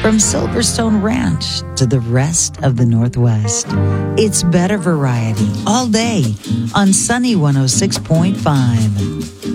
From Silverstone Ranch to the rest of the Northwest, it's better variety all day on Sunny 106.5.